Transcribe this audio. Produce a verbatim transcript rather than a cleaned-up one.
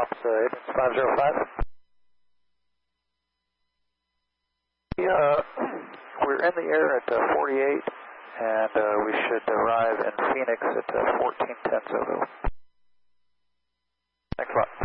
ops, uh, Apex five zero five. Yeah, we're in the air at uh, forty-eight, and uh, we should arrive in Phoenix at uh, fourteen ten Soho. Thanks a lot.